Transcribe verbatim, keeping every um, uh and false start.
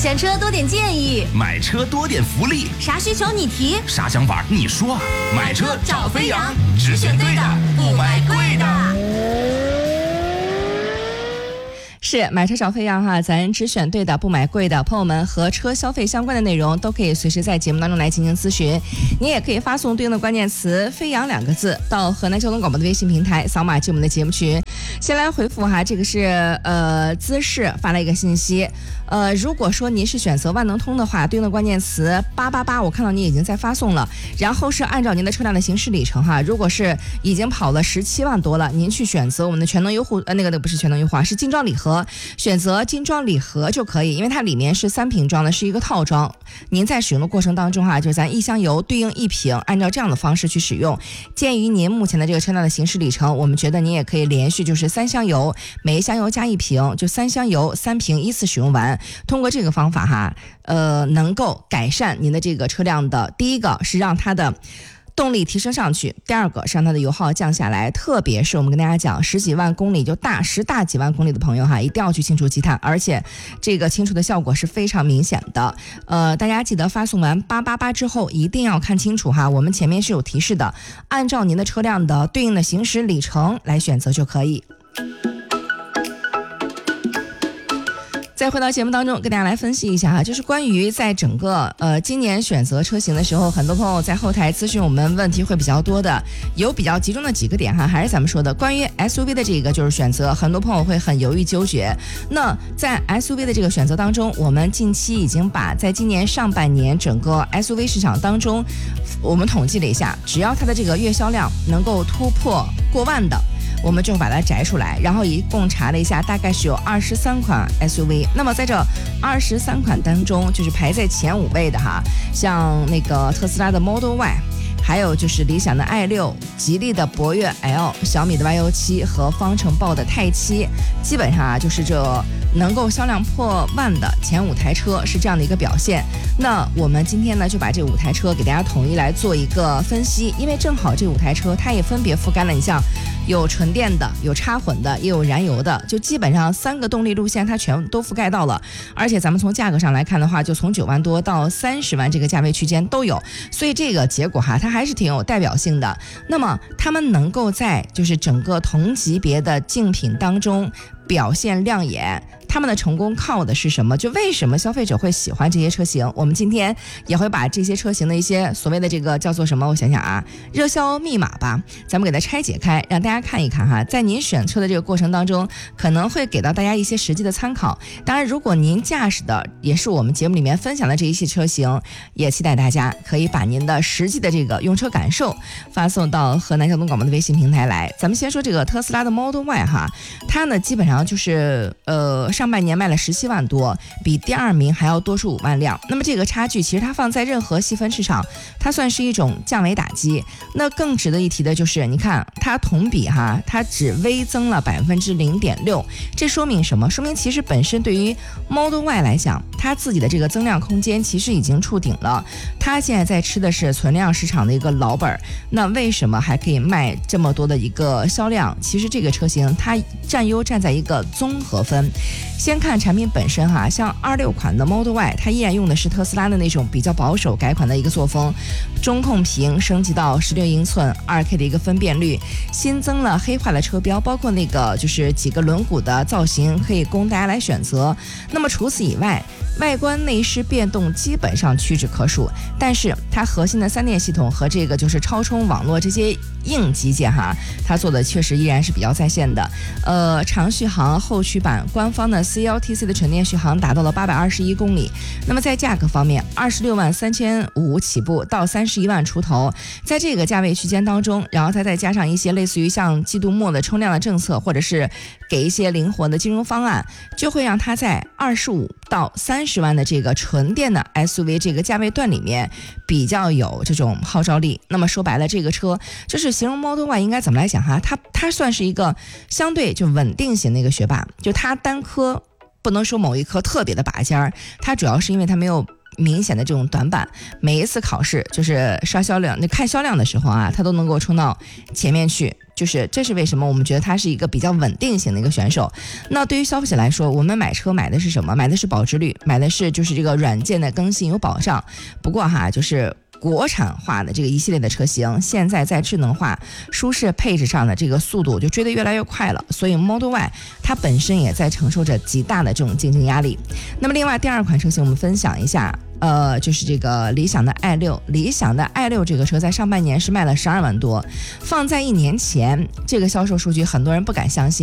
选车多点建议， 买车多点福利， 啥需求你提， 啥想法你说。买车找飞扬，只选对的，不买贵的。 是买车找飞扬哈，咱只选对的，不买贵的。朋友们和车消费相关的内容都可以随时在节目当中来进行咨询，你也可以发送对应的关键词飞扬两个字到河南交通广播的微信平台，扫码进我们的节目群。先来回复哈，这个是呃姿势发了一个信息，呃如果说您是选择万能通的话，对应的关键词八八八，我看到你已经在发送了，然后是按照您的车辆的行驶里程哈，如果是已经跑了十七万多了，您去选择我们的全能优惠，呃那个那不是全能优惠，是精装礼盒，选择精装礼盒就可以，因为它里面是三瓶装的，是一个套装。您在使用的过程当中哈，就是咱一箱油对应一瓶，按照这样的方式去使用。鉴于您目前的这个车辆的行驶里程，我们觉得您也可以连续就是三箱油，每一箱油加一瓶，就三箱油三瓶依次使用完。通过这个方法哈，呃，能够改善您的这个车辆的，第一个是让它的动力提升上去，第二个是让它的油耗降下来，特别是我们跟大家讲十几万公里就大十大几万公里的朋友哈，一定要去清除积碳，而且这个清除的效果是非常明显的。呃，大家记得发送完八八八之后一定要看清楚哈，我们前面是有提示的，按照您的车辆的对应的行驶里程来选择就可以。再回到节目当中，跟大家来分析一下哈，就是关于在整个呃今年选择车型的时候，很多朋友在后台咨询我们问题会比较多的，有比较集中的几个点哈，还是咱们说的关于 S U V 的这个就是选择，很多朋友会很犹豫纠结。那在 S U V 的这个选择当中，我们近期已经把在今年上半年整个 S U V 市场当中，我们统计了一下，只要它的这个月销量能够突破过万的，我们就把它摘出来，然后一共查了一下，大概是有二十三款 S U V。那么在这二十三款当中，就是排在前五位的哈，像那个特斯拉的 Model Y， 还有就是理想的 i 六、吉利的博越 L、小米的 Y U 七和方程豹的泰七，基本上啊就是这能够销量破万的前五台车是这样的一个表现。那我们今天呢就把这五台车给大家统一来做一个分析，因为正好这五台车它也分别覆盖了，你像有纯电的，有插混的，也有燃油的，就基本上三个动力路线它全都覆盖到了。而且咱们从价格上来看的话，就从九万多到三十万这个价位区间都有，所以这个结果哈它还是挺有代表性的。那么他们能够在就是整个同级别的竞品当中表现亮眼，他们的成功靠的是什么？就为什么消费者会喜欢这些车型？我们今天也会把这些车型的一些所谓的这个叫做什么？我想想啊，热销密码吧，咱们给它拆解开，让大家看一看哈，在您选车的这个过程当中，可能会给到大家一些实际的参考。当然，如果您驾驶的也是我们节目里面分享的这一些车型，也期待大家可以把您的实际的这个用车感受发送到河南交通广播的微信平台来。咱们先说这个特斯拉的 Model Y 哈，它呢基本上就是呃上半年卖了十七万多，比第二名还要多出五万辆。那么这个差距其实它放在任何细分市场，它算是一种降维打击。那更值得一提的就是，你看它同比哈，它只微增了百分之零点六，这说明什么？说明其实本身对于 Model Y 来讲，它自己的这个增量空间其实已经触顶了。它现在在吃的是存量市场的一个老本，那为什么还可以卖这么多的一个销量？其实这个车型它占优站在一个综合分。先看产品本身哈，像二六款的 Model Y， 它依然用的是特斯拉的那种比较保守改款的一个作风，中控屏升级到十六英寸 二 K 的一个分辨率，新增了黑化的车标，包括那个就是几个轮毂的造型可以供大家来选择。那么除此以外，外观内饰变动基本上屈指可数，但是它核心的三电系统和这个就是超充网络这些硬基建哈，它做的确实依然是比较在线的。呃，长续航后驱版官方的 C L T C 的纯电续航达到了八百二十一公里。那么在价格方面，二十六万三千五起步到三十一万出头，在这个价位区间当中，然后它再加上一些类似于像季度末的冲量的政策，或者是给一些灵活的金融方案，就会让它在二十五到三十万的这个纯电的 S U V 这个价位段里面比较有这种号召力。那么说白了，这个车就是形容 Model Y 应该怎么来讲哈，它它算是一个相对就稳定型的一个学霸，就它单颗不能说某一颗特别的拔尖儿，它主要是因为它没有明显的这种短板，每一次考试就是刷销量，你看销量的时候啊，他都能够冲到前面去。就是这是为什么我们觉得他是一个比较稳定型的一个选手。那对于消费者来说，我们买车买的是什么？买的是保值率，买的是就是这个软件的更新有保障。不过哈，就是国产化的这个一系列的车型，现在在智能化、舒适配置上的这个速度就追得越来越快了，所以 Model Y 它本身也在承受着极大的这种竞争压力。那么另外第二款车型我们分享一下，呃，就是这个理想的 i 六，理想的 i 六这个车在上半年是卖了十二万多，放在一年前这个销售数据很多人不敢相信。